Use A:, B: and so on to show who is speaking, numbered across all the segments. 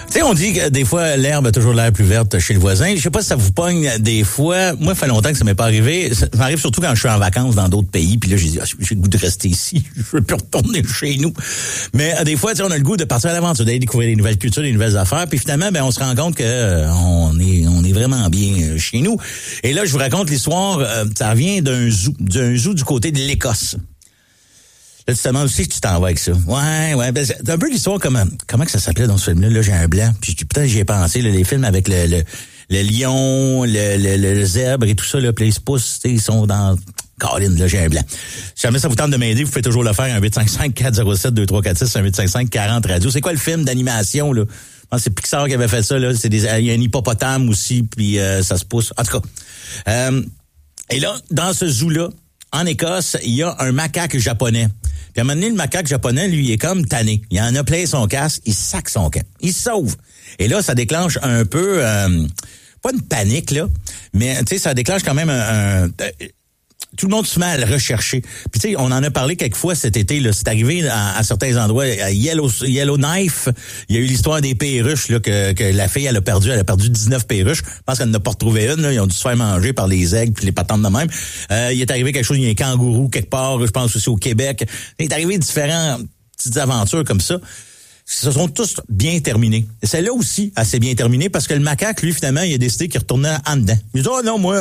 A: Tu sais, on dit que des fois, l'herbe a toujours l'air plus verte chez le voisin. Je sais pas si ça vous pogne des fois. Moi, ça fait longtemps que ça m'est pas arrivé. Ça m'arrive surtout quand je suis en vacances dans d'autres pays. Puis là, j'ai dit, j'ai le goût de rester ici. Je veux plus retourner chez nous. Mais des fois, tu sais, on a le goût de partir à l'aventure, d'aller découvrir des nouvelles cultures, des nouvelles affaires. Puis finalement, on se rend compte que on est vraiment bien chez nous. Et là, je vous raconte l'histoire. Ça vient d'un zoo du côté de l'Écosse. Là, tu te demandes aussi que tu t'en vas avec ça. Ouais. Ben, c'est un peu l'histoire comment que ça s'appelait dans ce film-là. Là, j'ai un blanc. Puis peut-être j'y ai pensé. Là, les films avec le lion, le zèbre et tout ça. Là, puis ils se poussent. Ils sont dans... Caroline, là, j'ai un blanc. Si jamais ça vous tente de m'aider, vous pouvez toujours le faire. 1-855-407-2346, 1-855-40-radio. C'est quoi le film d'animation, là? Je pense que c'est Pixar qui avait fait ça, là. Il y a un hippopotame aussi, puis ça se pousse. En tout cas. Et là, dans ce zoo-là, en Écosse, il y a un macaque japonais. Puis à un moment donné, le macaque japonais, lui, il est comme tanné. Il en a plein son casque, il sac son camp. Il se sauve. Et là, ça déclenche un peu, pas une panique, là, mais tu sais, ça déclenche quand même tout le monde se met à le rechercher. Puis tu sais, on en a parlé quelques fois cet été, là. C'est arrivé à certains endroits. À Yellowknife, il y a eu l'histoire des perruches, là, que la fille, elle a perdu 19 perruches. Je pense qu'elle n'a pas retrouvé une, là. Ils ont dû se faire manger par les aigles puis les patentes de même. Il est arrivé quelque chose, il y a un kangourou quelque part, je pense aussi au Québec. Il est arrivé différentes petites aventures comme ça. Ce sont tous bien terminés. Et celle-là aussi, assez bien terminée parce que le macaque, lui, finalement, il a décidé qu'il retournait en dedans. Il dit, non, moi,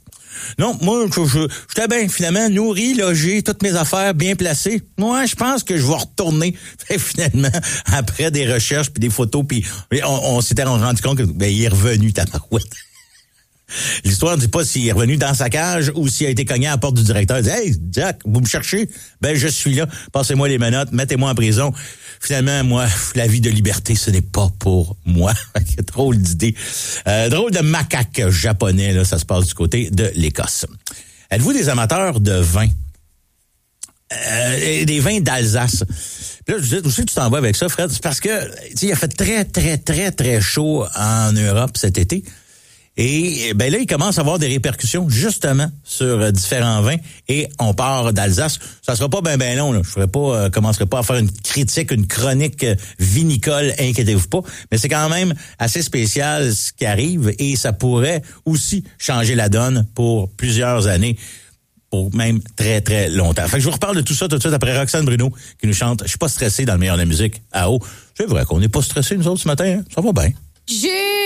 A: j'étais bien, finalement, nourri, logé, toutes mes affaires bien placées. Moi, je pense que je vais retourner. Fait, finalement, après des recherches puis des photos, puis on s'était rendu compte que il est revenu, tabarouette. L'histoire ne dit pas s'il est revenu dans sa cage ou s'il a été cogné à la porte du directeur. Il dit, hey, Jack, vous me cherchez? Ben, je suis là. Passez-moi les menottes, mettez-moi en prison. Finalement, moi, la vie de liberté, ce n'est pas pour moi. Drôle d'idée. Drôle de macaque japonais, là, ça se passe du côté de l'Écosse. Êtes-vous des amateurs de vin? Des vins d'Alsace. Puis là, je sais que tu t'en vas avec ça, Fred. C'est parce que, tu sais, il a fait très, très, très, très chaud en Europe cet été. Et ben là, il commence à avoir des répercussions justement sur différents vins et on part d'Alsace. Ça sera pas ben long, là. Je commencerai pas à faire une critique, une chronique vinicole, inquiétez-vous pas. Mais c'est quand même assez spécial ce qui arrive et ça pourrait aussi changer la donne pour plusieurs années, pour même très, très longtemps. Fait que je vous reparle de tout ça tout de suite après Roxane Bruno qui nous chante « Je suis pas stressé » dans le meilleur de la musique à haut. C'est vrai qu'on n'est pas stressé nous autres ce matin, hein? Ça va bien.